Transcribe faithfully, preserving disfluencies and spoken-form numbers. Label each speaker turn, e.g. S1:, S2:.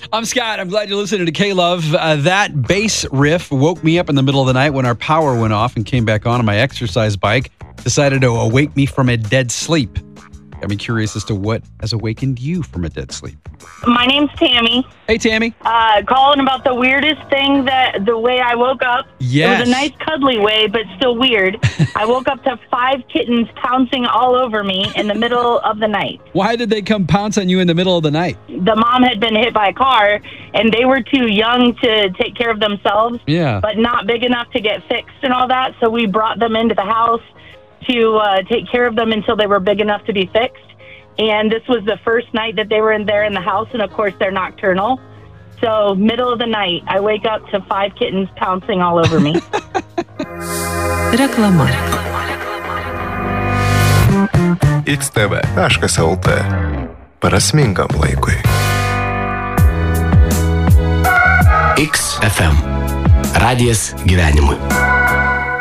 S1: I'm Scott. I'm glad you're listening to K-Love. Uh, that bass riff woke me up in the middle of the night when our power went off and came back on, and my exercise bike decided to awake me from a dead sleep. Got me curious as to what has awakened you from a dead sleep.
S2: My name's Tammy.
S1: Hey, Tammy.
S2: Uh, calling about the weirdest thing that the way I woke up.
S1: Yes.
S2: It was a nice cuddly way, but still weird. I woke up to five kittens pouncing all over me in the middle of the night.
S1: Why did they come pounce on you in the middle of the night?
S2: The mom had been hit by a car, and they were too young to take care of themselves,
S1: Yeah.
S2: but not big enough to get fixed and all that. So we brought them into the house to uh, take care of them until they were big enough to be fixed. And this was the first night that they were in there in the house, and of course they're nocturnal. So middle of the night, I wake up to five kittens pouncing all over me.
S3: Реклама.
S4: икс ти ви taškas el te. Prasmingam laikui.
S5: X F M. Radijas gyvenimui.